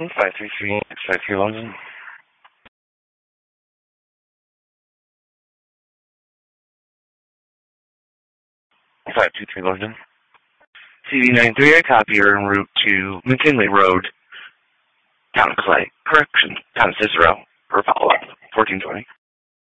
533 653 London. 523 London. CV93, I copy you're en route to McKinley Road, Town of Clay. Correction, Town of Cicero, for follow-up, 1420.